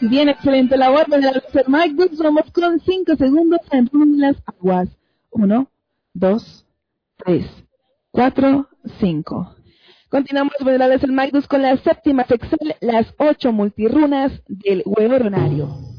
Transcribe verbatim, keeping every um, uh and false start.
Bien, excelente labor de la doctora Mike Dux. Vamos con cinco segundos en las aguas. Uno, dos, tres, cuatro, cinco. Continuamos con la doctora Mike Dux con la séptima sección, las ocho multirunas del huevo horario.